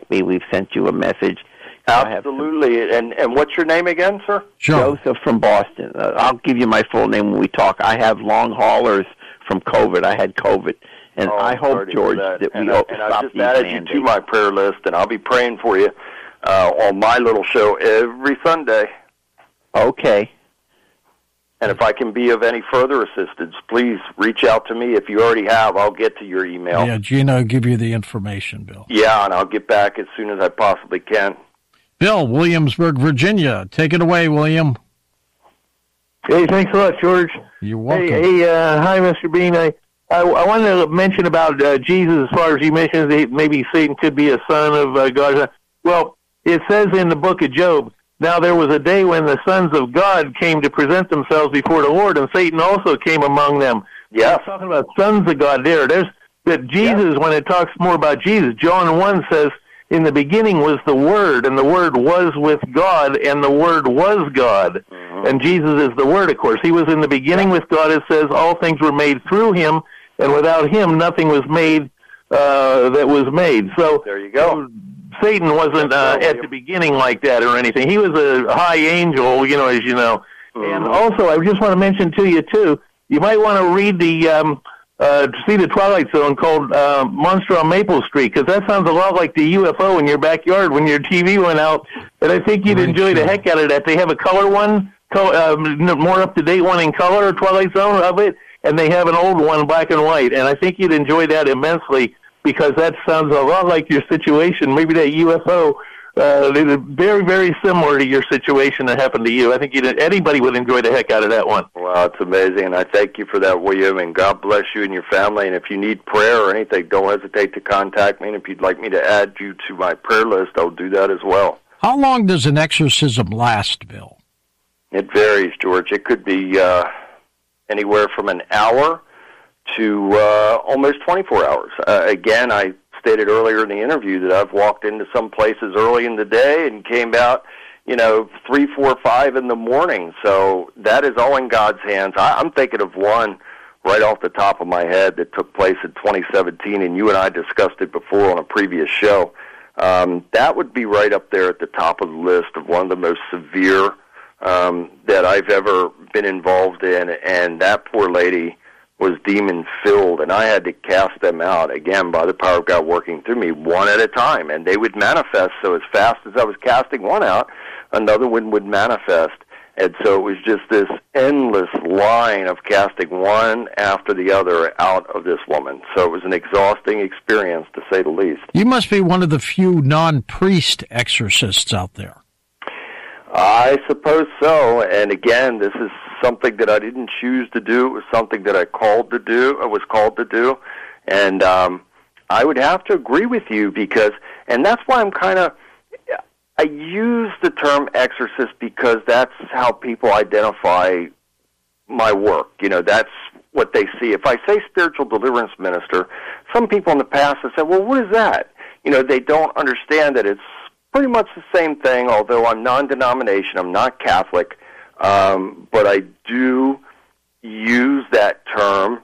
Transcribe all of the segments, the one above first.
contact me. We've sent you a message. Absolutely. And what's your name again, sir? Joseph from Boston. I'll give you my full name when we talk. I have long haulers from COVID. I had COVID. And I hope, George, that we stop these mandates. I've just added you to my prayer list, and I'll be praying for you on my little show every Sunday. Okay. And if I can be of any further assistance, please reach out to me. If you already have, I'll get to your email. Yeah, Gina will give you the information, Bill. Yeah, and I'll get back as soon as I possibly can. Bill, Williamsburg, Virginia. Take it away, William. Hey, thanks a lot, George. You're welcome. Hey, hi, Mr. Bean. I wanted to mention about Jesus as far as you mentioned that maybe Satan could be a son of God. Well, it says in the book of Job, now there was a day when the sons of God came to present themselves before the Lord, and Satan also came among them. Yeah. It's talking about sons of God there. There's that Jesus, when it talks more about Jesus, John 1 says, in the beginning was the Word, and the Word was with God, and the Word was God. Mm-hmm. And Jesus is the Word, of course. He was in the beginning with God. It says all things were made through Him, and without Him nothing was made that was made. So there you go. Satan wasn't at the beginning like that or anything. He was a high angel, as you know. Mm-hmm. And also, I just want to mention to you, too, you might want to read see the Twilight Zone called Monster on Maple Street, because that sounds a lot like the UFO in your backyard when your TV went out, and I think you'd enjoy the heck out of that. They have a color one, more up-to-date one in color, Twilight Zone of it, and they have an old one, black and white, and I think you'd enjoy that immensely, because that sounds a lot like your situation. Maybe that UFO is very, very similar to your situation that happened to you. I think anybody would enjoy the heck out of that one. Wow, it's amazing, and I thank you for that, William, and God bless you and your family. And if you need prayer or anything, don't hesitate to contact me. And if you'd like me to add you to my prayer list, I'll do that as well. How long does an exorcism last, Bill? It varies, George. It could be anywhere from an hour to almost 24 hours. Again, I stated earlier in the interview that I've walked into some places early in the day and came out, 3, 4, 5 in the morning. So that is all in God's hands. I'm thinking of one right off the top of my head that took place in 2017, and you and I discussed it before on a previous show. That would be right up there at the top of the list of one of the most severe that I've ever been involved in, and that poor lady was demon-filled, and I had to cast them out, again, by the power of God working through me, one at a time, and they would manifest. So as fast as I was casting one out, another one would manifest. And so it was just this endless line of casting one after the other out of this woman. So it was an exhausting experience, to say the least. You must be one of the few non-priest exorcists out there. I suppose so. And again, this is something that I didn't choose to do. It was something that I was called to do. And I would have to agree with you and that's why I use the term exorcist, because that's how people identify my work. That's what they see. If I say spiritual deliverance minister, some people in the past have said, well, what is that? They don't understand that it's pretty much the same thing, although I'm non-denomination, I'm not Catholic, but I do use that term,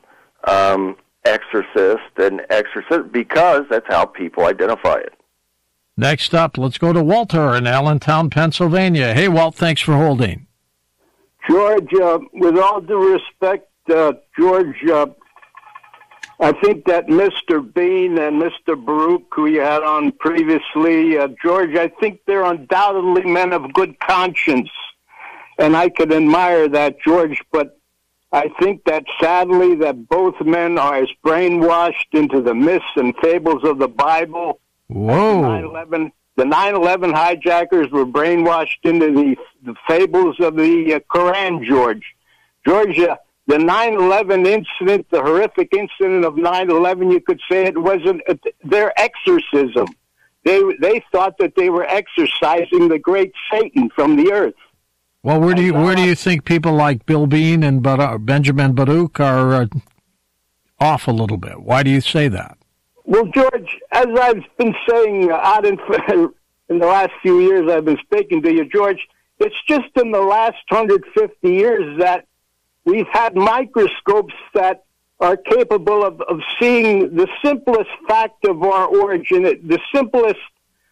exorcist because that's how people identify it. Next up, let's go to Walter in Allentown, Pennsylvania. Hey, Walt, thanks for holding. George, with all due respect, George, I think that Mr. Bean and Mr. Baruch, who you had on previously, George, I think they're undoubtedly men of good conscience, and I could admire that, George, but I think that sadly that both men are as brainwashed into the myths and fables of the Bible. Whoa. The 9/11 hijackers were brainwashed into the fables of the Quran, George. George, the 9/11 incident, the horrific incident of 9/11, you could say it wasn't their exorcism. They thought that they were exorcising the great Satan from the earth. Well, where do you think people like Bill Bean and Benjamin Baruch are off a little bit? Why do you say that? Well, George, as I've been saying out in the last few years I've been speaking to you, George, it's just in the last 150 years that we've had microscopes that are capable of seeing the simplest fact of our origin, the simplest